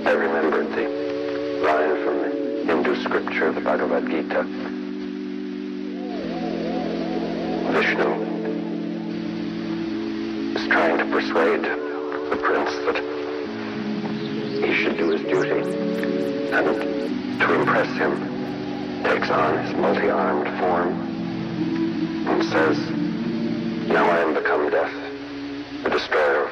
I remembered the line from the Hindu scripture, the Bhagavad Gita. Vishnu is trying to persuade the prince that he should do his duty, and to impress him, takes on his multi-armed form and says, "Now I am become death, the destroyer